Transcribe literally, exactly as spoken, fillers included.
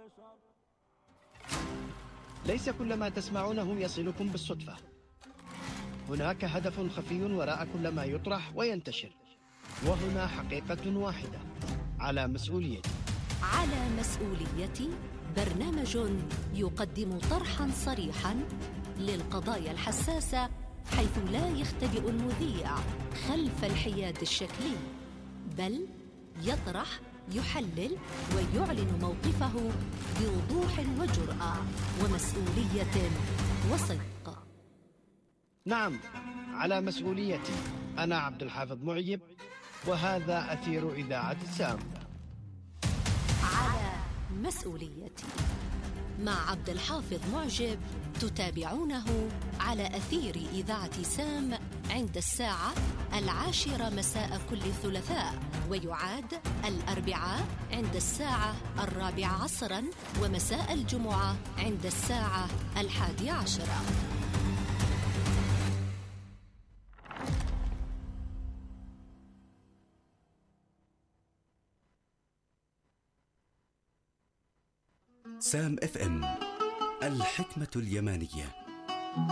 ليس كل ما تسمعونه يصلكم بالصدفة. هناك هدف خفي وراء كل ما يطرح وينتشر، وهنا حقيقة واحدة على مسؤوليتي. على مسؤوليتي برنامج يقدم طرحاً صريحاً للقضايا الحساسة، حيث لا يختبئ المذيع خلف الحياد الشكلي، بل يطرح، يحلل ويعلن موقفه بوضوح وجرأة ومسؤولية وصدق. نعم، على مسؤوليتي. أنا عبد الحافظ معيب، وهذا أثير إذاعة سام. على مسؤوليتي مع عبد الحافظ معجب، تتابعونه على أثير إذاعة سام عند الساعة العاشرة مساء كل ثلاثاء، ويعاد الأربعاء عند الساعة الرابعة عصرا، ومساء الجمعة عند الساعة الحادية عشرة. سام اف ام، الحكمة اليمانية.